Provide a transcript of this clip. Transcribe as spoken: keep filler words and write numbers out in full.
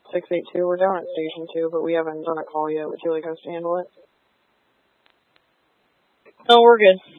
six eight two. We're down at Station two, but we haven't done a call yet. Would you like us to handle it? No, we're good.